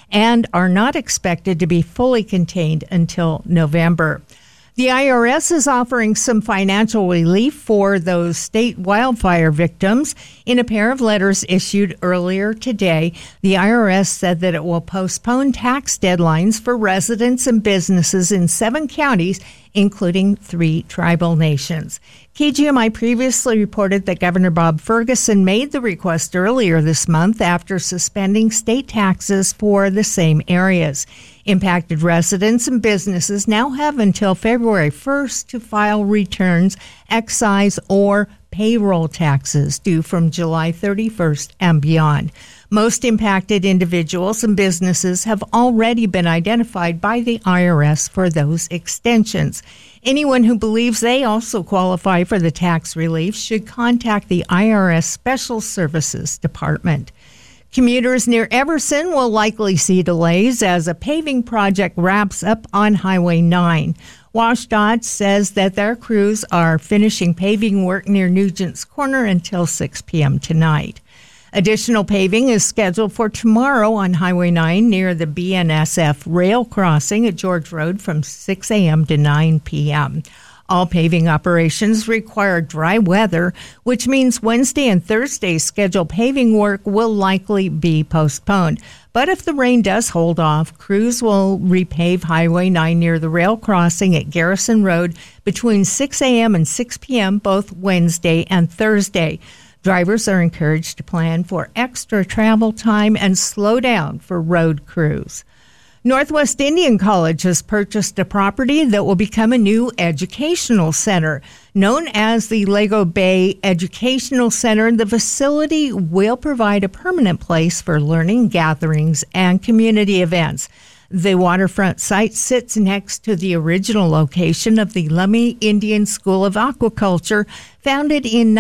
and are not expected to be fully contained until November. The IRS is offering some financial relief for those state wildfire victims. In a pair of letters issued earlier today, the IRS said that it will postpone tax deadlines for residents and businesses in 7 counties, including 3 tribal nations. KGMI previously reported that Governor Bob Ferguson made the request earlier this month after suspending state taxes for the same areas. Impacted residents and businesses now have until February 1st to file returns, excise, or payroll taxes due from July 31st and beyond. Most impacted individuals and businesses have already been identified by the IRS for those extensions. Anyone who believes they also qualify for the tax relief should contact the IRS Special Services Department. Commuters near Everson will likely see delays as a paving project wraps up on Highway 9. WashDOT says that their crews are finishing paving work near Nugent's Corner until 6 p.m. tonight. Additional paving is scheduled for tomorrow on Highway 9 near the BNSF rail crossing at George Road from 6 a.m. to 9 p.m. All paving operations require dry weather, which means Wednesday and Thursday's scheduled paving work will likely be postponed. But if the rain does hold off, crews will repave Highway 9 near the rail crossing at Garrison Road between 6 a.m. and 6 p.m. both Wednesday and Thursday. Drivers are encouraged to plan for extra travel time and slow down for road crews. Northwest Indian College has purchased a property that will become a new educational center. Known as the Lego Bay Educational Center, the facility will provide a permanent place for learning, gatherings, and community events. The waterfront site sits next to the original location of the Lummi Indian School of Aquaculture, founded in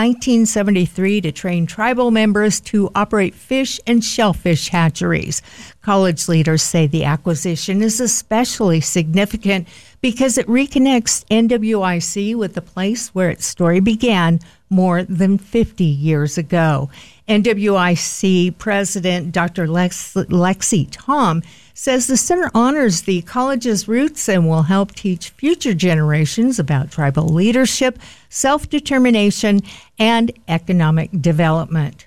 1973 to train tribal members to operate fish and shellfish hatcheries. College leaders say the acquisition is especially significant because it reconnects NWIC with the place where its story began more than 50 years ago. NWIC President Dr. Lexi Tom says the center honors the college's roots and will help teach future generations about tribal leadership, self-determination, and economic development.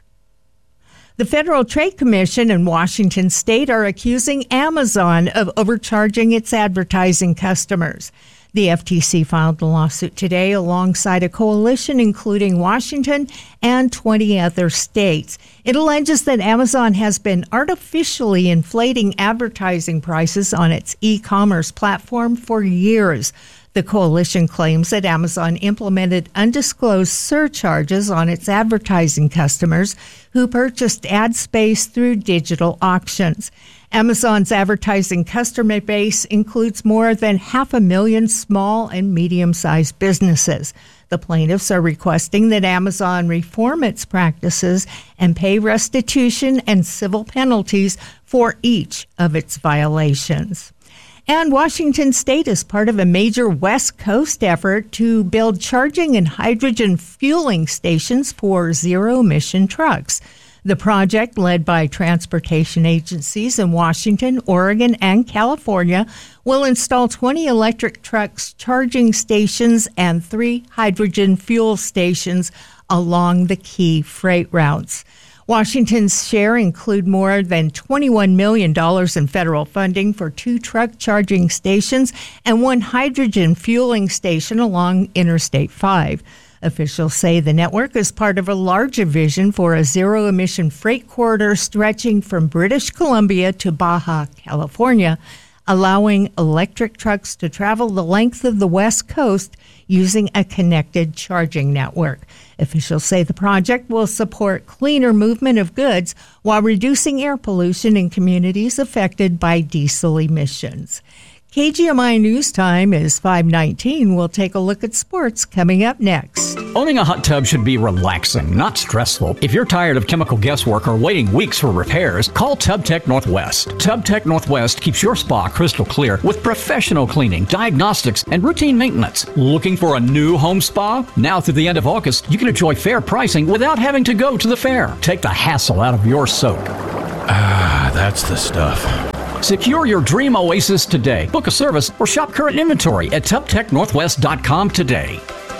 The Federal Trade Commission in Washington State are accusing Amazon of overcharging its advertising customers. The FTC filed the lawsuit today alongside a coalition including Washington and 20 other states. It alleges that Amazon has been artificially inflating advertising prices on its e-commerce platform for years. The coalition claims that Amazon implemented undisclosed surcharges on its advertising customers who purchased ad space through digital auctions. Amazon's advertising customer base includes more than 500,000 small and medium-sized businesses. The plaintiffs are requesting that Amazon reform its practices and pay restitution and civil penalties for each of its violations. And Washington State is part of a major West Coast effort to build charging and hydrogen fueling stations for zero-emission trucks. The project, led by transportation agencies in Washington, Oregon, and California, will install 20 electric trucks, charging stations, and 3 hydrogen fuel stations along the key freight routes. Washington's share include more than $21 million in federal funding for 2 truck charging stations and 1 hydrogen fueling station along Interstate 5. Officials say the network is part of a larger vision for a zero-emission freight corridor stretching from British Columbia to Baja California, allowing electric trucks to travel the length of the West Coast using a connected charging network. Officials say the project will support cleaner movement of goods while reducing air pollution in communities affected by diesel emissions. KGMI News Time is 5:19. We'll take a look at sports coming up next. Owning a hot tub should be relaxing, not stressful. If you're tired of chemical guesswork or waiting weeks for repairs, call TubTech Northwest. TubTech Northwest keeps your spa crystal clear with professional cleaning, diagnostics, and routine maintenance. Looking for a new home spa? Now through the end of August, you can enjoy fair pricing without having to go to the fair. Take the hassle out of your soak. Ah, that's the stuff. Secure your dream oasis today. Book a service or shop current inventory at TubTechNorthwest.com today.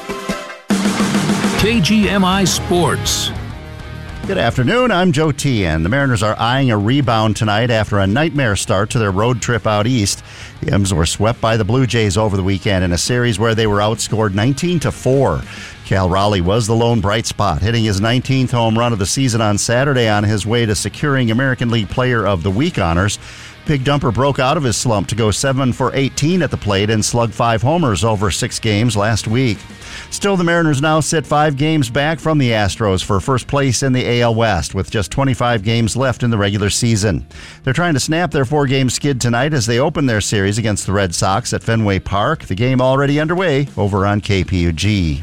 KGMI Sports. Good afternoon, I'm Joe T. And the Mariners are eyeing a rebound tonight after a nightmare start to their road trip out east. The M's were swept by the Blue Jays over the weekend in a series where they were outscored 19-4. Cal Raleigh was the lone bright spot, hitting his 19th home run of the season on Saturday on his way to securing American League Player of the Week honors. Big Dumper broke out of his slump to go 7 for 18 at the plate and slug 5 homers over 6 games last week. Still, the Mariners now sit 5 games back from the Astros for first place in the AL West with just 25 games left in the regular season. They're trying to snap their 4-game skid tonight as they open their series against the Red Sox at Fenway Park. The game already underway over on KPUG.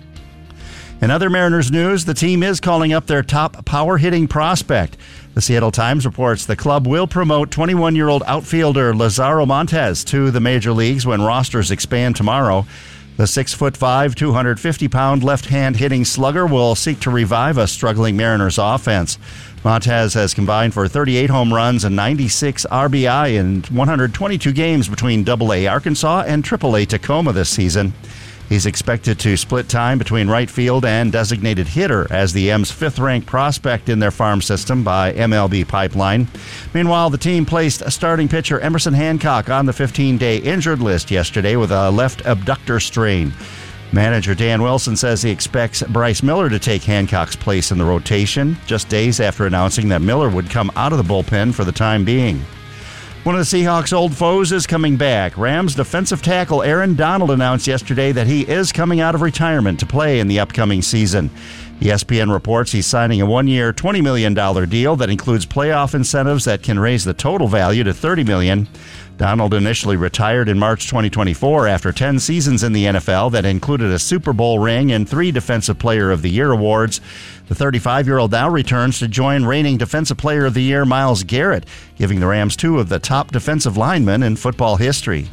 In other Mariners news, the team is calling up their top power-hitting prospect. The Seattle Times reports the club will promote 21-year-old outfielder Lazaro Montes to the major leagues when rosters expand tomorrow. The 6'5", 250-pound left-hand hitting slugger will seek to revive a struggling Mariners offense. Montes has combined for 38 home runs and 96 RBI in 122 games between AA Arkansas and AAA Tacoma this season. He's expected to split time between right field and designated hitter as the M's 5th-ranked prospect in their farm system by MLB Pipeline. Meanwhile, the team placed starting pitcher Emerson Hancock on the 15-day injured list yesterday with a left abductor strain. Manager Dan Wilson says he expects Bryce Miller to take Hancock's place in the rotation, just days after announcing that Miller would come out of the bullpen for the time being. One of the Seahawks' old foes is coming back. Rams defensive tackle Aaron Donald announced yesterday that he is coming out of retirement to play in the upcoming season. ESPN reports he's signing a 1-year, $20 million deal that includes playoff incentives that can raise the total value to $30 million. Donald initially retired in March 2024 after 10 seasons in the NFL that included a Super Bowl ring and 3 Defensive Player of the Year awards. The 35-year-old now returns to join reigning Defensive Player of the Year Myles Garrett, giving the Rams 2 of the top defensive linemen in football history.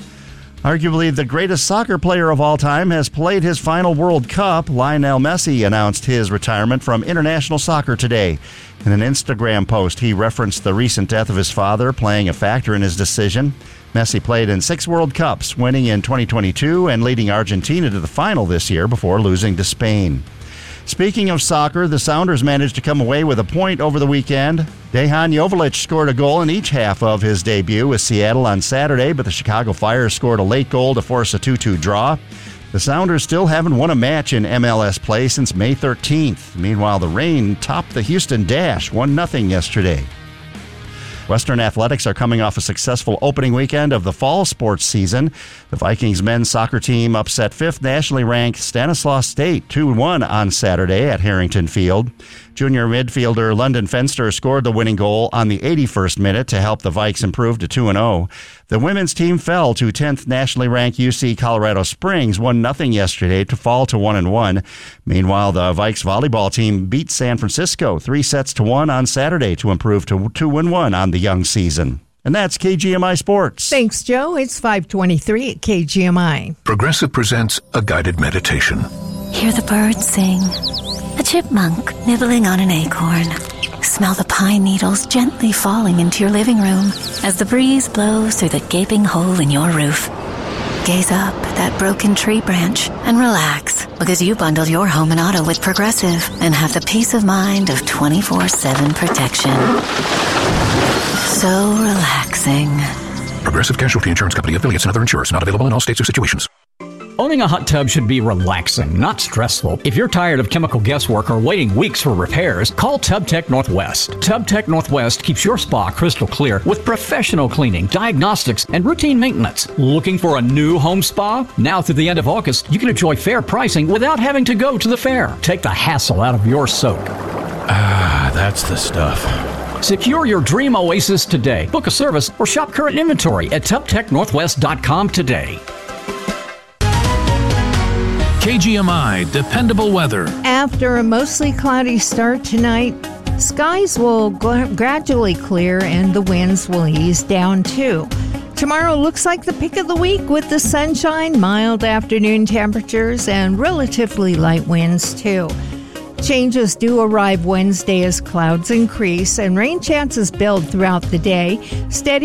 Arguably the greatest soccer player of all time has played his final World Cup. Lionel Messi announced his retirement from international soccer today. In an Instagram post, he referenced the recent death of his father playing a factor in his decision. Messi played in 6 World Cups, winning in 2022 and leading Argentina to the final this year before losing to Spain. Speaking of soccer, the Sounders managed to come away with a point over the weekend. Dejan Joveljic scored a goal in each half of his debut with Seattle on Saturday, but the Chicago Fire scored a late goal to force a 2-2 draw. The Sounders still haven't won a match in MLS play since May 13th. Meanwhile, the Reign topped the Houston Dash 1-0 yesterday. Western Athletics are coming off a successful opening weekend of the fall sports season. The Vikings men's soccer team upset 5th nationally ranked Stanislaus State 2-1 on Saturday at Harrington Field. Junior midfielder London Fenster scored the winning goal on the 81st minute to help the Vikes improve to 2-0. The women's team fell to 10th nationally ranked UC Colorado Springs 1-0 yesterday to fall to 1-1. Meanwhile, the Vikes volleyball team beat San Francisco 3-1 on Saturday to improve to 2-1 on the young season. And that's KGMI Sports. Thanks, Joe. It's 5:23 at KGMI. Progressive presents a guided meditation. Hear the birds sing. A chipmunk nibbling on an acorn. Smell the pine needles gently falling into your living room as the breeze blows through the gaping hole in your roof. Gaze up at that broken tree branch and relax because you bundled your home and auto with Progressive and have the peace of mind of 24/7 protection. So relaxing. Progressive Casualty Insurance Company, affiliates, and other insurers. Not available in all states or situations. Owning a hot tub should be relaxing, not stressful. If you're tired of chemical guesswork or waiting weeks for repairs, call TubTech Northwest. TubTech Northwest keeps your spa crystal clear with professional cleaning, diagnostics, and routine maintenance. Looking for a new home spa? Now through the end of August, you can enjoy fair pricing without having to go to the fair. Take the hassle out of your soak. Ah, that's the stuff. Secure your dream oasis today. Book a service or shop current inventory at TubTechNorthwest.com today. KGMI Dependable Weather. After a mostly cloudy start tonight, skies will gradually clear and the winds will ease down too. Tomorrow looks like the pick of the week with the sunshine, mild afternoon temperatures, and relatively light winds too. Changes do arrive Wednesday as clouds increase and rain chances build throughout the day. Steady